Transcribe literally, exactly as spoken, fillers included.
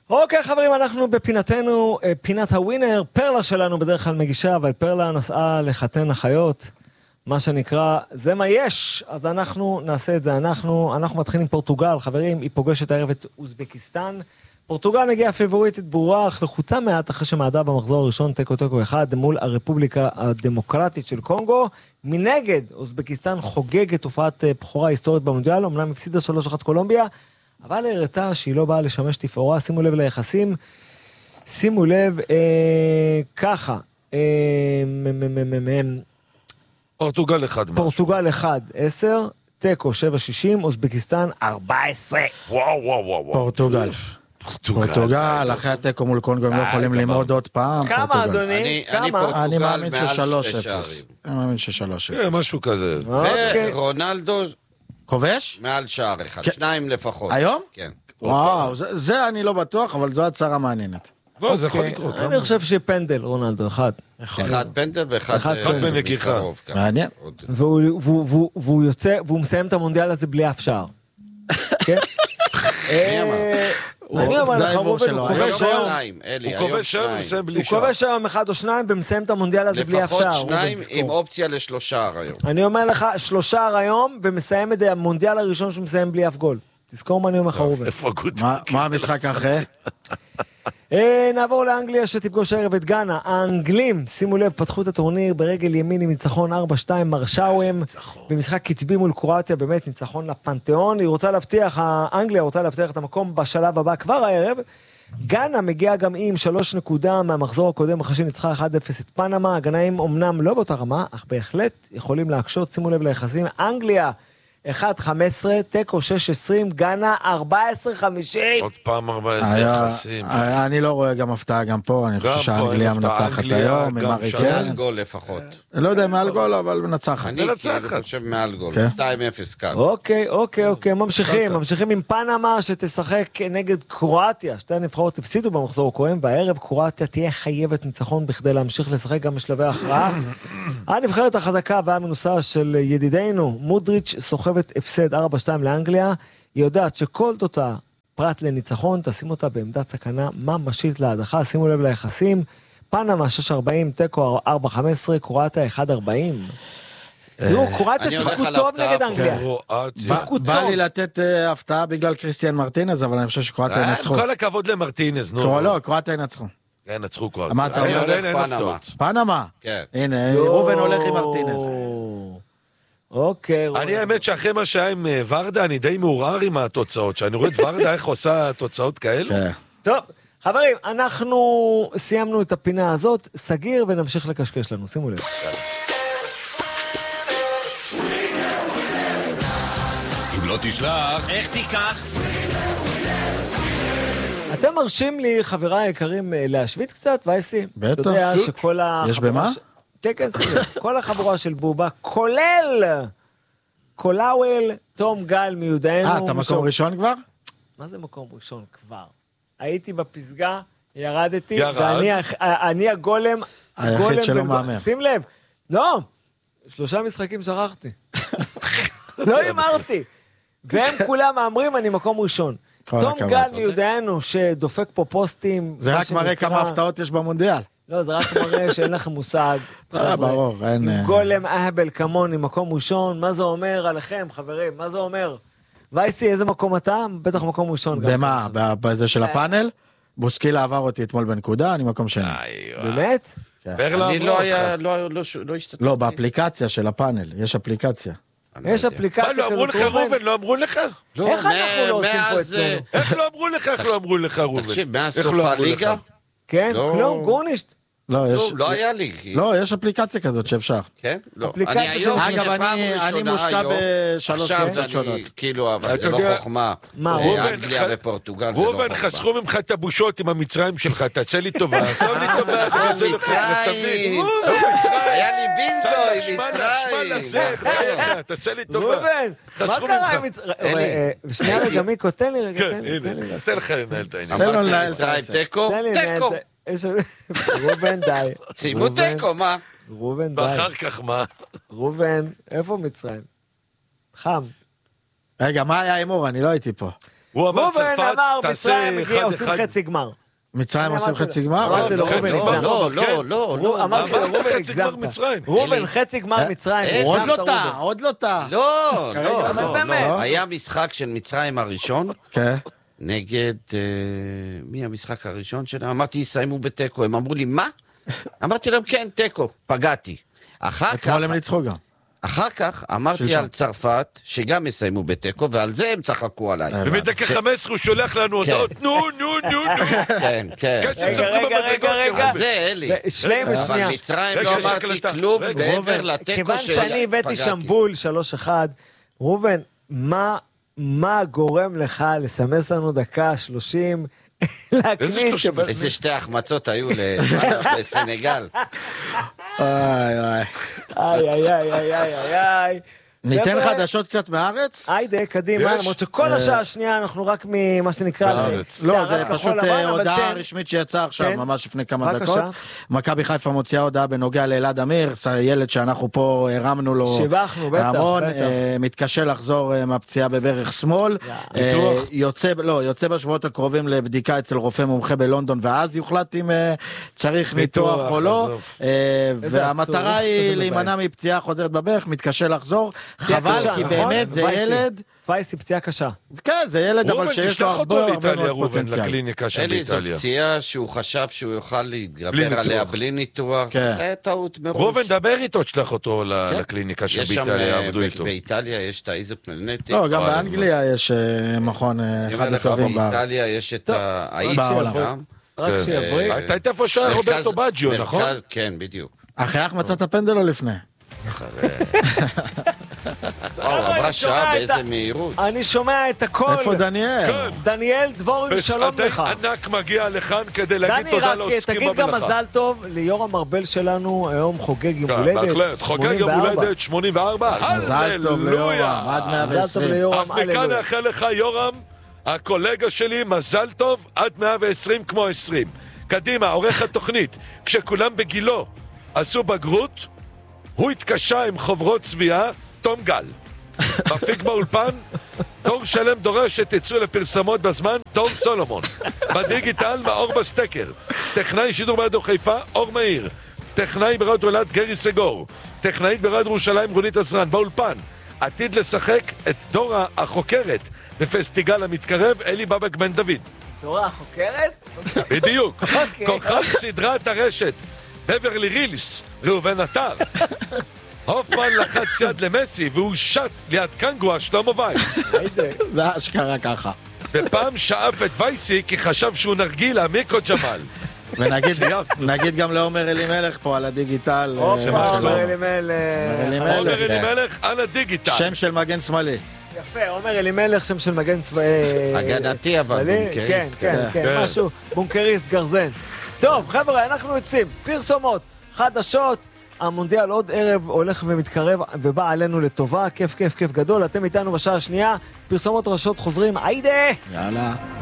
אוקיי חברים, אנחנו בפינתנו, פינת הווינר, פרלה שלנו בדרך כלל מגישה, אבל פרלה נסעה לחתן החיות, מה שנקרא, זה מה יש, אז אנחנו נעשה את זה, אנחנו, אנחנו מתחילים עם פורטוגל, חברים, היא פוגשת הערב את אוזבקיסטן, פורטוגל מגיעה פיבוריטית ברורה, אך לחוצה מעט אחרי שמעדה במחזור הראשון, טקו טקו אחד, מול הרפובליקה הדמוקרטית של קונגו, מנגד, אוזבקיסטן חוגגת תופעת בחורה היסטורית במונדיאל, אמנם הפסידה שלוש אחת קולומביה, אבל הראתה שהיא לא באה לשמש תפאורה, שימו לב ליחסים, שימו לב, אה, ככה, אה, פורטוגל אחד. פורטוגל אחד, עשר, טקו שבע שישים, אוזבקיסטן ארבע עשרה. וואו וואו וואו. פורטוגל. פורטוגל, אחרי הטקו מול קונגו הם לא יכולים ללמוד עוד פעם. כמה אדוני? כמה? אני מאמין ששלוש אפס. אני מאמין ששלוש אפס. משהו כזה. ורונלדו כובש? מעל שער אחד, שניים לפחות. היום? כן. וואו, זה אני לא בטוח, אבל זו הצהרה מעניינת. לא, זה יכול לקרות. אני חושב שפנדל, רונלדו, אחד. אחד פנדל ואחד בנגיחה. מעניין. והוא יוצא, והוא מסיים את המונדיאל הזה בלי אף שער. כן? אני אומר לך, רובן, הוא כובש היום. הוא כובש היום ומסיים בלי שער. הוא כובש היום אחד או שניים ומסיים את המונדיאל הזה בלי אף שער. לפחות שניים עם אופציה לשלושה היום. אני אומר לך, שלושה היום ומסיים את זה, המונדיאל הראשון שהוא מסיים בלי אף גול. תזכור מה אני אומר לך, רובן. מה המשחק אחרי? נעבור לאנגליה שתפגוש הערב את גאנה. האנגלים, שימו לב, פתחו את הטורניר ברגל ימין עם ניצחון ארבע שתיים מרשאוהם במשחק קצבי מול קרואטיה, באמת ניצחון לפנתיאון. היא רוצה להבטיח, האנגליה רוצה להבטיח את המקום בשלב הבא כבר הערב. גאנה מגיעה גם עם שלוש נקודה מהמחזור הקודם אחרי שניצחה אחד אפס את פנמה. הגנאים אומנם לא באותה רמה, אך בהחלט יכולים להקשות. שימו לב ליחסים. אנגליה אחד חמש עשרה, טקו שש עשרים, גאנה ארבע עשרה חמישים. עוד פעם ארבע עשרה יחסים. אני לא רואה גם הפתעה גם פה, אני חושב שהאנגליה מנצחת היום, עם אריקן. מעל גול לפחות. לא יודע מעל גול, אבל מנצחת. אני חושב מעל גול, שתיים אפס כאן. אוקיי, אוקיי, אוקיי, ממשיכים, ממשיכים עם פנמה שתשחק נגד קרואטיה. שתי הנבחרות הפסידו במחזור הקודם, והערב קרואטיה תהיה חייבת ניצחון בכדי להמשיך לשחק גם בשלבי ההכרעה. הנבחרת החזקה והמנוסה של ידידינו, מודריץ' סוחבת הפסד ארבע שתיים לאנגליה, היא יודעת שכל תוצאה פרט לניצחון, תשים אותה בעמדת סכנה ממשית להדחה. שימו לב ליחסים, פנמה שש ארבעים, טקו ארבע חמש עשרה, קרואטיה אחד ארבעים. תראו, קרואטיה שיחקו טוב נגד אנגליה. בא לי לתת הפתעה בגלל קריסטיאן מרטינז, אבל אני חושב שקרואטיה ינצחו. כל הכבוד למרטינז, נו. לא, קרואטיה ינצחו. כן, נצחו כבר. אני הולך פנמה. פנמה? כן. הנה, רובן הולך עם מרטינז. אוקיי. אני האמת שאחרי מה שהיה עם ורדה, אני די מעורר עם התוצאות, שאני רואה את ורדה איך עושה תוצאות כאלה. טוב, חברים, אנחנו סיימנו את הפינה הזאת, סגיר ונמשיך לקשקש לנו, שימו לב. אם לא תשלח, איך תיקח? אתם מרשים לי, חבריי היקרים, להשוויץ קצת, וייסי? בטח. אתה יודע שכל ה... יש במה? כן, כן, כל החבורה של בובה, כולל קולאוול, תום גל מיודענו. אה, אתה מקום ראשון כבר? מה זה מקום ראשון כבר? הייתי בפסגה, ירדתי, ואני הגולם, היחיד שלא מאמר. שים לב, לא, שלושה משחקים שכחתי. לא אמרתי. והם כולם מאמרים, אני מקום ראשון. תום גל מיודענו שדופק פה פוסטים. זה רק מראה כמה הפתעות יש במונדיאל. לא, זה רק מראה שאין לכם מושג. ברור, אין... גולם אהבל כמוני, מקום ראשון, מה זה אומר עליכם, חברים? מה זה אומר? וייסי, איזה מקום אתה? בטח מקום ראשון. במה? בזה של הפאנל? בוסקילה עבר אותי אתמול בנקודה, אני מקום שני. באמת? אני לא השתתפתי. לא, באפליקציה של הפאנל, יש אפליקציה. יש אפליקציה כזאת. לא אמרו לך רובן, לא אמרו לך? איך אנחנו לא עושים פה אצלנו? איך לא אמרו לך, איך לא אמרו לך רובן? תקשיב, מהסוף הליגה? כן, כלום, גורנישט. לא, יש... לא היה לי. לא, יש אפליקציה כזאת שאפשר. כן? לא. אפליקציה אני היום, אגב, אני מושקע בשלוש קבוצות שונות. כאילו, אבל זה לא חוכמה. אנגליה ופורטוגל זה לא חוכמה. רובן, חסכו ממך את הבושות עם המצרים שלך, תעשה לי טובה. עשו לי טובה. מצרים. היה לי בינגו עם מצרים. תעשה לי טובה. רובן, מה קרה עם מצרים? שנייה רגע, מיקו, תן לי רגע. כן, הנה, תן לך לנהל את העניין. תן לו לנהל את מצרים, תיקו, תיקו. רובן די. סיימו תיקו, מה? רובן די. ואחר כך מה? רובן, איפה מצרים? חם. רגע, מה היה אמור? אני לא הייתי פה. הוא אמר רובן צרפת, אמר, תעשה מצרים מגיע, אחד עושים אחד. חצי גמר. מצרים עושים חצי גמר? אמרתי לו, רובן, לא, הגזמת. לא, לא, לא, לא. אמרתי לו, רובן, חצי גמר הגזמת. מצרים. רובן, חצי גמר מצרים. עוד הגזמת, לא טעה, רובן. עוד לא טעה. לא, לא, אבל לא, באמת. לא. היה משחק של מצרים הראשון, כן. נגד, אה, מי המשחק הראשון שלהם? אמרתי, יסיימו בתיקו. הם אמרו לי, מה? אמרתי להם, כן, תיקו. פגעתי. אחר כך, אתמול הם ניצחו גם. אחר כך אמרתי שלשום. על צרפת, שגם יסיימו בתיקו, ועל זה הם צחקו עליי. ובדקה חמש עשרה הוא שולח לנו הודעות, נו, נו, נו, נו. כן, כן. קצב רגע, צפחו רגע, במדרגות. רגע, רגע. על זה, אלי. שלם אבל שנייה. מצרים רגע, לא יש אמרתי הקלטה. כלום רגע, מעבר לתיקו כיוון של... שאני הבאתי פגעתי. שם בול שלוש אחד, ראובן, מה, מה גורם לך לסמס לנו דקה שלושים להקנית? שלושים? שבזמן- איזה שתי החמצות היו לסנגל. איי, איי. איי, איי, איי, איי, איי, איי, איי. ניתן חבר'ה, חדשות קצת מהארץ? היידה, קדימה, יש? למרות שכל השעה השנייה אנחנו רק ממה שנקרא... בארץ. לא, סערת זה כחול פשוט לבן, אה, אבל הודעה תן. רשמית שיצאה עכשיו, כן. ממש לפני כמה בבקשה. דקות. מכבי חיפה מוציאה הודעה בנוגע לאלעד אמיר, ילד שאנחנו פה הרמנו לו שיבחנו, בטח, המון, בטח. אה, מתקשה לחזור אה, מהפציעה בברך שמאל. אה, ניתוח? יוצא, לא, יוצא בשבועות הקרובים לבדיקה אצל רופא מומחה בלונדון, ואז יוחלט אם אה, צריך ניתוח ניתוח, או לא. עזוב. אה, איזה והמטרה עצוב, היא איזה להימנע מבאס. מפציעה חוזרת בברך, מתקשה לחזור. פציעה חבל, קשה, כי נכון? באמת זה וייסי. ילד, וייסי פציעה קשה. כן, זה ילד אבל ראובן, שיש לו תשלח הרבה אותו הרבה לאיטליה, מאוד ראובן, פוטנציאל. לקליניקה שם אלי, זו באיטליה. פציעה שהוא חשב שהוא יוכל להתגבר בלי עליה ניתוח. בלי ניתוח. כן. זה טעות מראש. ראובן, דבר איתו, תשלח אותו ל- כן. לקליניקה שם יש שם, באיטליה, אה, יעבדו ב- איתו. באיטליה יש את האיזופלנטי. לא, גם כל באנגליה יש אה, מכון אה, אני אחד אומר לך, הטובים בארץ. באיטליה יש את האיש בעולם. שם. רק כן. שיבריא. אתה היית איפה שהיה מרכז- רוברטו בג'יו, מרכז- נכון? כן, בדיוק. אחרי החמצת הפנדל או לפני? וואו, אני עברה שומע שעה את באיזה ה- מהירות. אני שומע את הכל. איפה דניאל? כן. דניאל דבורי, שלום וצעדי לך. ענק מגיע לכאן כדי להגיד דני, תודה רק לעוסקים תגיד גם במלאכה. מזל טוב ליורם ארבל שלנו, היום חוגג יום כן, הולדת. בהחלט, חוגג יום שמונים וארבע. הולדת שמונים וארבע, מזל טוב ליורם, עד מאה מזל טוב ועשרים. ליורם, אז מכאן הללויה. נאחל לך יורם, הקולגה שלי, מזל טוב עד מאה ועשרים כמו עשרים. קדימה, עורך התוכנית, כשכולם בגילו עשו בגרות, הוא התקשה עם חוברות צביעה, תום גל. מפיק באולפן, תור שלם דורש שתצאו לפרסמות בזמן, תום סולומון. בדיגיטל, מאור בסטקר. טכנאי שידור ברדיו חיפה, אור מאיר. טכנאי ברדיו אלעד, גרי סגור. טכנאית ברדיו ירושלים, רונית עזרן. באולפן, עתיד לשחק את דורה החוקרת בפסטיגל המתקרב, אלי בבק בן דוד. דורה החוקרת? בדיוק. אוקיי. כוכב סדרת הרשת, בברלי רילס, ראובן עטר. הופמן לחץ יד למסי והוא שט ליד קנגווה שלמה וייס. זה אשכרה ככה. ופעם שאף את וייסי כי חשב שהוא נרגילה מיקו ג'מאל. ונגיד סיימת. נגיד גם לעומר אלימלך פה על הדיגיטל. אה, הופה, שמה עומר שלום. אלימלך. אלימלך. עומר כן. אלימלך על הדיגיטל. שם של מגן שמאלי. יפה, עומר אלימלך, שם של מגן צבאי... הגנתי, אבל שמאלי. בונקריסט, כן, כן, כן. כן, כן. משהו, בונקריסט, גרזן. טוב, חבר'ה, אנחנו יוצאים. פרסומות, חדשות, המונדיאל עוד ערב הולך ומתקרב ובא עלינו לטובה, כיף, כיף, כיף גדול. אתם איתנו בשעה השנייה, פרסומות ראשות חוזרים, היידה! יאללה.